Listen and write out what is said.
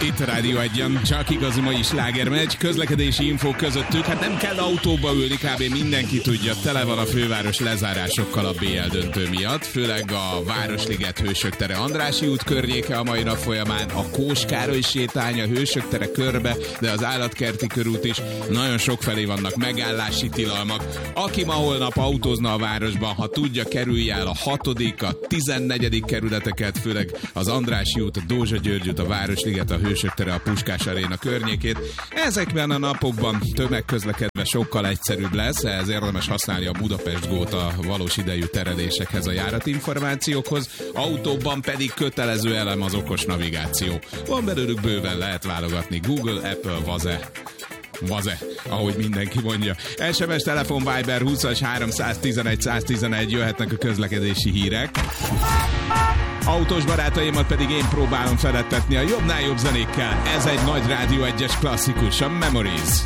Itt a Rádió Egyen, csak igazi mai sláger megy, közlekedési infók közöttük, hát nem kell autóba ülni, kb. Mindenki tudja, tele van a főváros lezárásokkal a BL döntő miatt, főleg a Városliget Hősök tere Andrássy út környéke a mai nap folyamán, a Kós Károly sétány a Hősök tere körbe, de az Állatkerti körút is, nagyon sokfelé vannak megállási tilalmak. Aki ma holnap autózna a városban, ha tudja, kerülje el a 6., a 14. kerületeket, főleg az Andrássy út, a Dózsa György út, a Városliget, a Hősök tere, a Puskás Aréna környékét. Ezekben a napokban tömegközlekedve sokkal egyszerűbb lesz, ehhez érdemes használni a Budapest Go-t a valós idejű terelésekhez, a járatinformációkhoz, autóban pedig kötelező elem az okos navigáció. Van belőlük bőven, lehet válogatni Google, Apple, Vaze, ahogy mindenki mondja. SMS, telefon, Viber 20-as 311 111, jöhetnek a közlekedési hírek. Autós barátaimat pedig én próbálom felettetni a jobbnál jobb zenékkel. Ez egy nagy Rádió 1-es klasszikus, a Memories.